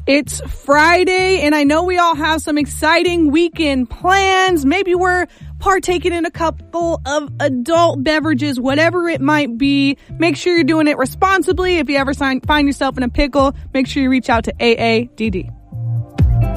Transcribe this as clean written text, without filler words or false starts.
It's Friday, and I know we all have some exciting weekend plans. Maybe we're partaking in a couple of adult beverages, whatever it might be. Make sure you're doing it responsibly. If you ever find yourself in a pickle, make sure you reach out to AADD.